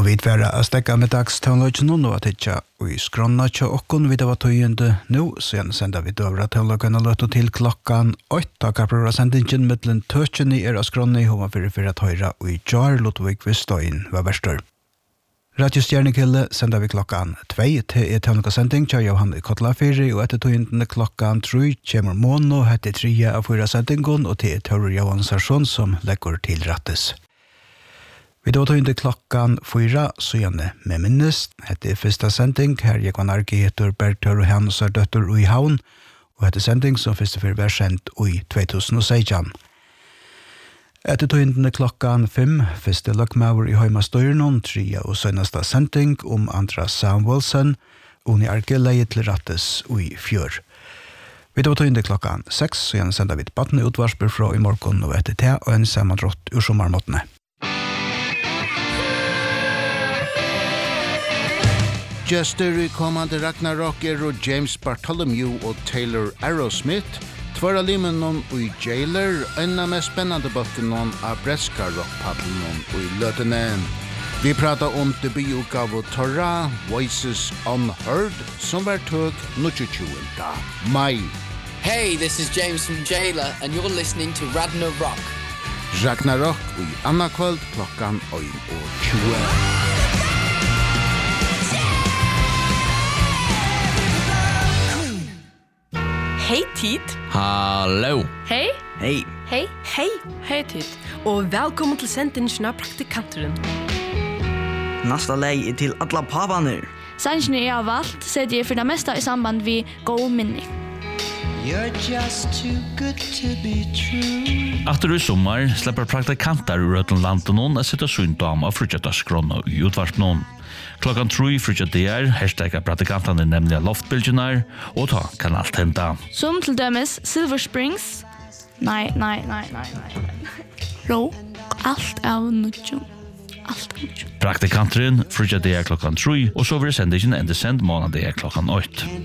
Og vi være å stekke med dagstøvnløgjen nå at ikke vi skrønner ikke åkken vidt av tøyende nå, så gjerne sender vi døvre tøvnløgjen og løte til klokken 8. Takk for å sende inn mellom tøtjen i å skrønne i hova for at høyre og i jar Ludvig Vistøyen var verstør. Radio Stjernekille sender vi klokken 2 til tøvnløgjen til Johan Kotla 4, og etter tøyende klokken 3 kommer Mono, hette 3 av 4 sendingen, og til Tørre Johan Sarsson som legger til rettes. Vi då tog inte klockan 4 så gjerne med minnest. Hette første sending, her gikk han heter Bertør og hans døtter i havn, og hette sending som første for var sendt i 2016. Etter tog inte klockan 5, første løkmaver i Høymastøyren, 3 og sønneste sending om Andras Samuelsen, og i arke leie til rettes i fjør. Vi då tog inte klockan 6, så gjerne sender vi et badne utvarsper fra i morgen og etter te, og en sammandrott ur sommermåttene. Jester i kommande Ragnarok og James Bartholomew og Taylor Aerosmith, tvara limenon og i Jailer, en av mest spennende bøttenon av breska rockpadlenon og i Løtenen. Vi pratar om debututgave Torra, Voices Unheard, som var tøk 29. mai. Hey, this is James from Jailer, and you're listening to Ragnarok. Ragnarok og i Anna kvöld klokkan 1:20. Hej Tid. Hallo. Hej. Hej. Hej. Hej. Hej Tid. Og velkommen til sendingen av Praktikanteren. Nästa lei till alla pavanur. Sannsyn av valgt, setter jeg for det meste i samband vi god minne. You're just too good to be true. After i sommar slipper praktikanter ur Røtlandlandet noen å sitte syndom av frutjetarskrona i utvarp noen. Klokkan 3 frutjetader, hashtagga praktikantene nemlig loftbildjenar, og ta kan alt henta. Som til dømes Silver Springs. Nei. Rå, alt av nudjon. Praktikanteren frutjetader klokkan 3, og så vil sendingen enda sendt måneder klokkan 8.